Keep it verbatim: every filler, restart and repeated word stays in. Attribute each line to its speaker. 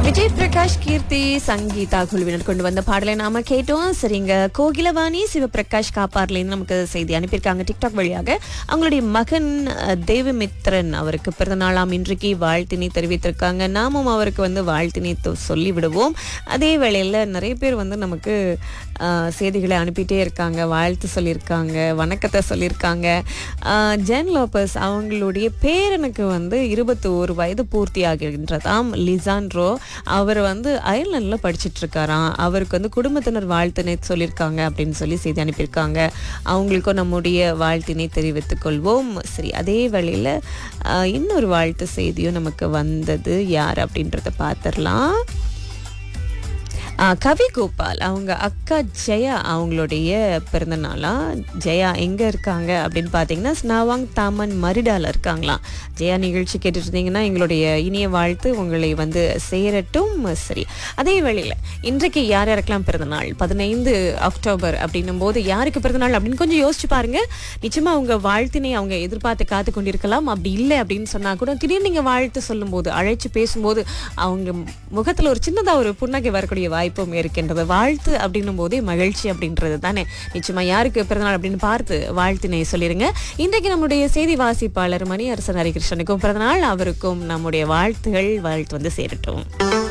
Speaker 1: விஜய் பிரகாஷ், கீர்த்தி, சங்கீதா குழுவினர் கொண்டு வந்த பாடலை நாம கேட்டோம். சரிங்க, கோகிலவாணி சிவபிரகாஷ் காப்பார்லேருந்து நமக்கு செய்தி அனுப்பியிருக்காங்க டிக்டாக் வழியாக. அவங்களுடைய மகன் அஹ், தேவமித்ரன் அவருக்கு பிறந்த நாளாம் இன்றைக்கு வாழ்த்தினை தெரிவித்திருக்காங்க. நாமும் அவருக்கு வந்து வாழ்த்தினை தொ- சொல்லி விடுவோம். அதே வேளையில் நிறைய பேர் வந்து நமக்கு அஹ், செய்திகளை அனுப்பிட்டே இருக்காங்க, வாழ்த்து சொல்லியிருக்காங்க, வணக்கத்தை சொல்லியிருக்காங்க. அஹ், ஜென் லோபஸ் அவங்களுடைய பேரனுக்கு வந்து இருபத்தி ஒரு வயது பூர்த்தி ஆகின்றதாம். லிசான்ட்ரோ அவர் வந்து அயர்லாண்டில் படிச்சுட்டு இருக்காராம். அவருக்கு வந்து குடும்பத்தினர் வாழ்த்தினை சொல்லியிருக்காங்க அப்படின்னு சொல்லி செய்தி அனுப்பியிருக்காங்க. அவங்களுக்கும் நம்முடைய வாழ்த்தினை தெரிவித்துக் கொள்வோம். சரி, அதே வேளையில் அஹ், இன்னொரு வாழ்த்து செய்தியும் நமக்கு வந்தது. யார் அப்படின்றத பார்த்துடலாம். ஆஹ் கவி கோபால் அவங்க அக்கா ஜெயா அவங்களுடைய பிறந்த நாளா. ஜெயா எங்க இருக்காங்க அப்படின்னு பார்த்தீங்கன்னா ஸ்னாவாங் தாமன் மரிடால இருக்காங்களாம். ஜெயா நிகழ்ச்சி கேட்டுட்டு இருந்தீங்கன்னா எங்களுடைய இனிய வாழ்த்து உங்களை வந்து சேரட்டும். சரி, அதே வேளையில் இன்றைக்கு யார் யாருக்கெல்லாம் பிறந்த நாள், பதினைந்து அக்டோபர் அப்படின்னும் போது யாருக்கு பிறந்த நாள் அப்படின்னு கொஞ்சம் யோசிச்சு பாருங்க. நிச்சயமா அவங்க வாழ்த்தினை அவங்க எதிர்பார்த்து காத்து கொண்டிருக்கலாம். அப்படி இல்லை அப்படின்னு சொன்னா கூட திடீர்னு நீங்க வாழ்த்து சொல்லும் போது, அழைச்சு பேசும்போது அவங்க முகத்துல ஒரு சின்னதா ஒரு புன்னகை வரக்கூடிய வாய்ப்பும் இருக்கின்றது. வாழ்த்து அப்படின்னும் போதே மகிழ்ச்சி அப்படின்றது தானே. நிச்சயமா யாருக்கு பிறந்தநாள் அப்படின்னு பார்த்து வாழ்த்தினை சொல்லிருங்க. இன்றைக்கு நம்முடைய செய்தி வாசிப்பாளர் மணி அரசன் ஹரிகிருஷ்ணனுக்கும் பிறந்தநாள். அவருக்கும் நம்முடைய வாழ்த்துகள் வாழ்த்து வந்து சேரட்டும்.